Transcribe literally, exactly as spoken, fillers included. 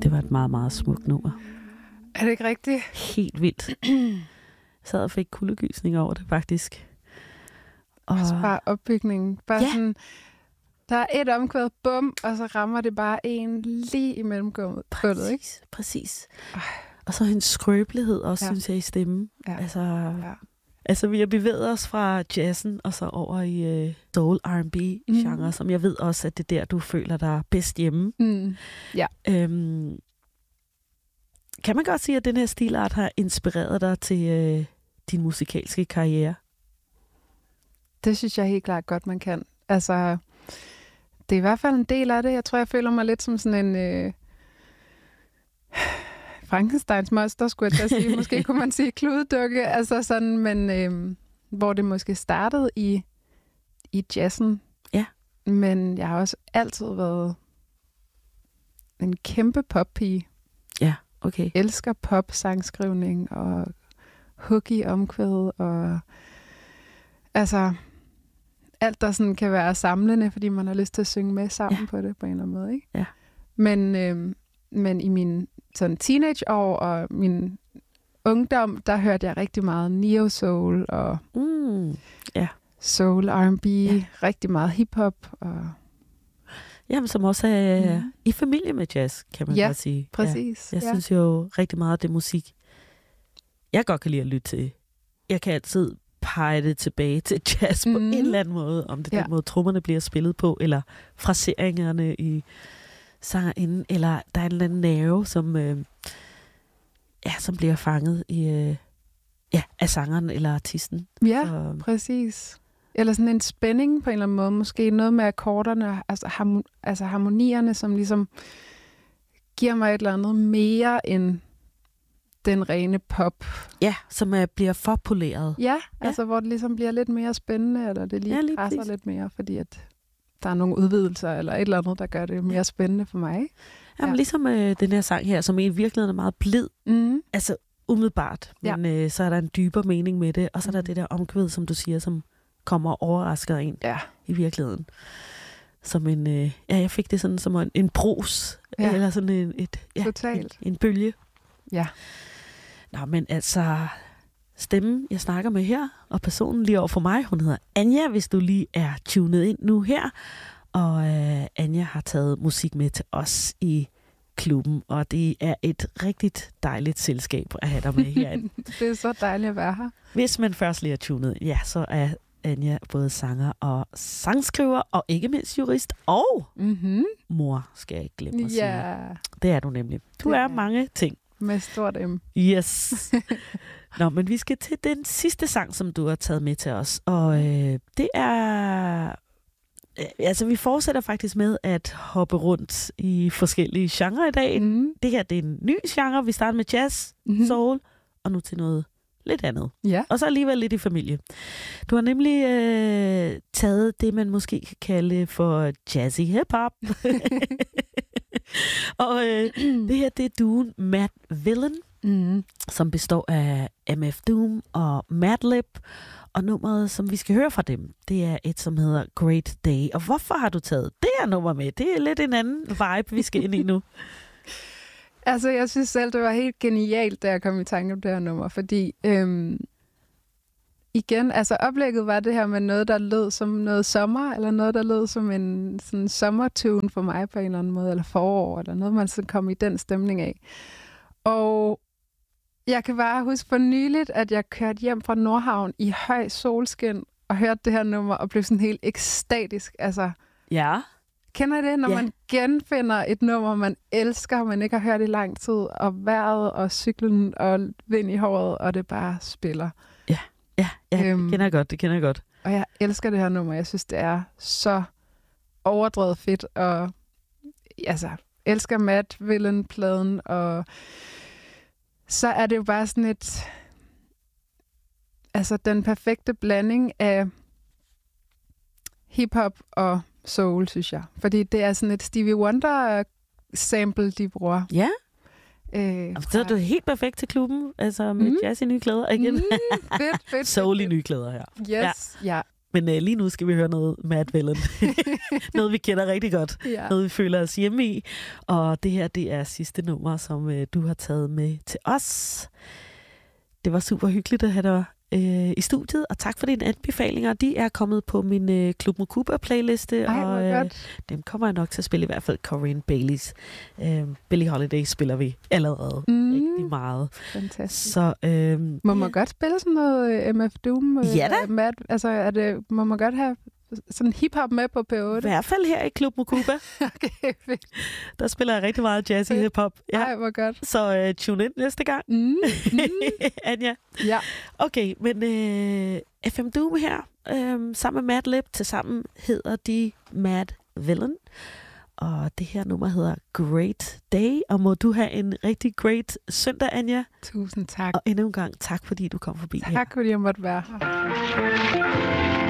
det var et meget, meget smukt nummer. Er det ikke rigtigt? Helt vildt. Jeg sad og fik kuldegysning over det, faktisk. Og også bare opbygningen. Bare ja. sådan, der er et omkvæd, bum, og så rammer det bare en lige imellem gulvet. Præcis, ikke? præcis. Og så hendes skrøbelighed også, ja. synes jeg, i stemmen. Ja. Altså, ja. altså, vi har bevæget os fra jazzen og så over i uh, soul R and B-genre, mm. som jeg ved også, at det er der, du føler dig bedst hjemme. Mm. Ja. Øhm, kan man godt sige, at den her stilart har inspireret dig til uh, din musikalske karriere? Det synes jeg helt klart godt, man kan. Altså, det er i hvert fald en del af det. Jeg tror, jeg føler mig lidt som sådan en øh, Frankensteins monster, skulle jeg da sige. Måske kunne man sige kludedukke. Altså sådan, men øh, hvor det måske startede i, i jazzen. Ja. Men jeg har også altid været en kæmpe poppige. Ja, okay. Elsker pop-sangskrivning og hook i omkvæd og altså alt, der sådan kan være samlende, fordi man har lyst til at synge med sammen ja. på det på en eller anden måde, ikke? Ja. Men, øh, men i min sådan teenageår og min ungdom, der hørte jeg rigtig meget neo-soul og mm. ja. soul, R and B, ja. rigtig meget hip-hop. Og jamen, som også er mm. i familie med jazz, kan man ja, godt sige. præcis. Ja, jeg ja. synes jo rigtig meget af det musik, jeg godt kan lide at lytte til. Jeg kan altid pege det tilbage til jazz mm. på en eller anden måde, om det er ja. den måde, trommerne bliver spillet på, eller fraseringerne i sangerinden, eller der er en eller anden nerve, som, øh, ja, som bliver fanget i, øh, ja, af sangeren eller artisten. Ja, så, præcis. Eller sådan en spænding på en eller anden måde. Måske noget med akkorderne, altså, harmon- altså harmonierne, som ligesom giver mig et eller andet mere end den rene pop. Ja, som er, bliver for poleret. Ja, ja, altså hvor det ligesom bliver lidt mere spændende, eller det lige, ja, lige presser lidt mere, fordi at der er nogle udvidelser, eller et eller andet, der gør det mere spændende for mig. Jamen ja. ligesom øh, den her sang her, som i virkeligheden er meget blid. Mm. Altså umiddelbart, men ja. øh, så er der en dybere mening med det, og så er der det der omkvæd, som du siger, som kommer og overrasker en ja. i virkeligheden. Som en, øh, ja, jeg fik det sådan som en, en brus, ja. eller sådan en, et, ja, Totalt. En, en bølge. Ja. Nå, men altså, stemmen, jeg snakker med her, og personen lige over for mig, hun hedder Anja, hvis du lige er tunet ind nu her. Og øh, Anja har taget musik med til os i klubben, og det er et rigtig dejligt selskab at have dig med herinde. Det er så dejligt at være her. Hvis man først lige er tunet ind, ja, så er Anja både sanger og sangskriver, og ikke mindst jurist, og mm-hmm. mor, skal jeg ikke glemme at sige. Yeah. Det er du nemlig. Du er mange ting. Med stort M. Yes. Nå, men vi skal til den sidste sang, som du har taget med til os. Og øh, det er... Øh, altså, vi fortsætter faktisk med at hoppe rundt i forskellige genrer i dag. Mm. Det her, det er en ny genre. Vi starter med jazz, mm-hmm. soul, og nu til noget lidt andet. Ja. Og så alligevel lidt i familie. Du har nemlig øh, taget det, man måske kan kalde for jazzy hip-hop. Og øh, det her, det er duen Mad Villain, mm. som består af M F Doom og Madlib. Og nummeret, som vi skal høre fra dem, det er et, som hedder Great Day. Og hvorfor har du taget det her nummer med? Det er lidt en anden vibe, vi skal ind i nu. Altså, jeg synes selv, det var helt genialt, da jeg kom i tanke om det her nummer, fordi øhm, igen, altså oplægget var det her med noget, der lød som noget sommer, eller noget, der lød som en sådan sommertune for mig på en eller anden måde, eller forår, eller noget, man sådan kom i den stemning af. Og jeg kan bare huske for nyligt, at jeg kørte hjem fra Nordhavn i høj solskin, og hørte det her nummer, og blev sådan helt ekstatisk. Altså, ja. Kender I det, når ja. man genfinder et nummer, man elsker, man ikke har hørt i lang tid, og vejret og cyklen og vind i håret, og det bare spiller. Ja, ja, ja øhm, det kender jeg godt, det kender jeg godt. Og jeg elsker det her nummer. Jeg synes, det er så overdrevet fedt, og altså, elsker Mad Villain-pladen, og så er det jo bare sådan et, altså den perfekte blanding af hip-hop og soul, synes jeg. Fordi det er sådan et Stevie Wonder-sample, de bruger. Ja. Øh, så er du helt perfekt til klubben, altså med mm. jazz i nye klæder igen. Mm, fedt, fedt. Soul i nye klæder her. Yes, ja. ja. Men øh, lige nu skal vi høre noget Mad Villain. Noget, vi kender rigtig godt. Ja. Noget, vi føler os hjemme i. Og det her, det er sidste nummer, som øh, du har taget med til os. Det var super hyggeligt at have dig øh, i studiet, og tak for dine anbefalinger. De er kommet på min øh, Club Mokuba-playliste, Ej, og øh, dem kommer jeg nok til at spille, i hvert fald Corinne Baileys. Øh, Billie Holiday spiller vi allerede mm. rigtig meget. Fantastisk. Så, øh, må man ja. godt spille sådan noget M F Doom? Ja da. Mad, altså, er det, må man godt have sådan hip-hop med på P otte? I hvert fald her i Club Mokuba. Okay, fedt. Der spiller jeg rigtig meget jazz i hip-hop. Ja. Ej, hvor godt. Så uh, tune ind næste gang. Mm. Mm. Anja. Ja. Okay, men uh, F M Doom her, um, sammen med Madlib, tilsammen hedder de Mad Villain. Og det her nummer hedder Great Day. Og må du have en rigtig great søndag, Anja. Tusind tak. Og endnu en gang tak, fordi du kom forbi tak, her. Tak, fordi jeg måtte være her.